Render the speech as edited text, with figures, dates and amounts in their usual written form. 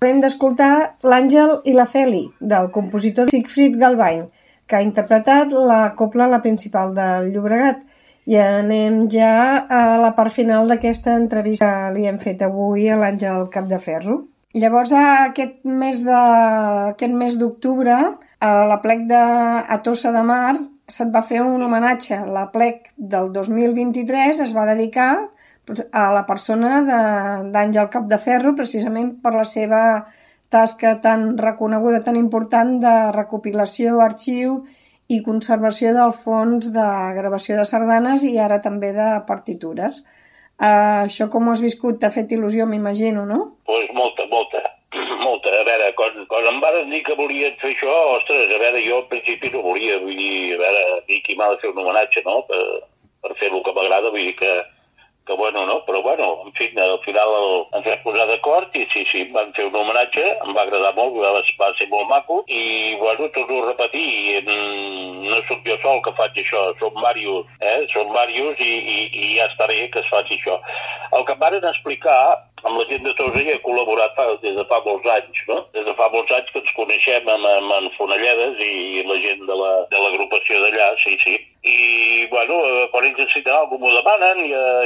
Hem d'escoltar L'Àngel i la Feli, del compositor Siegfried Galvain, que ha interpretat la cobla La Principal del Llobregat. I anem ja a la part final d'aquesta entrevista que li hem fet avui a l'Àngel Capdeferro. Llavors, aquest mes d'octubre, a l'Aplec a Tossa de Mar se't va fer un homenatge. L'Aplec del 2023 es va dedicar a la persona d'Àngel Capdeferro, precisament per la seva tasca tan reconeguda, tan important de recopilació, arxiu i conservació del fons de gravació de sardanes i ara també de partitures. Això com ho has viscut? T'ha fet il·lusió, m'imagino, no? Doncs molta. A veure, quan em van dir que volien fer això, ostres, a veure, jo al principi no volia, vull dir, a veure, qui m'ha de fer un homenatge, no?, per fer el que m'agrada, vull dir que bueno, no? Però bueno, en fi, al final ens vam posar d'acord i sí, em van fer un homenatge, em va agradar molt, va ser molt maco i, bueno, torno a repetir, no soc jo sol que faig això, som diversos, i ja està bé que es faci això. El que em van explicar amb la gent de Tossa hi he col·laborat des de fa molts anys, no? Des de fa molts anys que ens coneixem amb Fonelledes i la gent de l'agrupació d'allà, sí. I, bueno, quan ells necessiten alguna cosa m'ho demanen